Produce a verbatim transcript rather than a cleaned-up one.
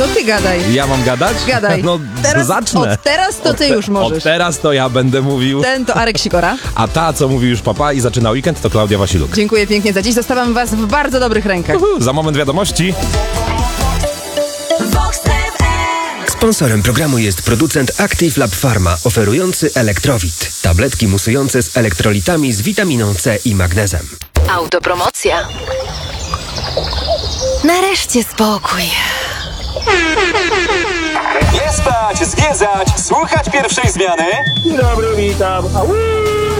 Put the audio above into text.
To ty gadaj. Ja mam gadać? Gadaj. No, teraz, zacznę. Od teraz to ty te- już możesz. Od teraz to ja będę mówił. Ten to Arek Sikora. A ta, co mówi już papa i zaczyna weekend, to Klaudia Wasiluk. Dziękuję pięknie za dziś. Zostawiam was w bardzo dobrych rękach. Uhu, za moment wiadomości. Sponsorem programu jest producent Active Lab Pharma, oferujący Elektrowit. Tabletki musujące z elektrolitami z witaminą C i magnezem. Autopromocja. Nareszcie spokój. Nie spać, zwiedzać, słuchać pierwszej zmiany. Dzień dobry, witam. Au!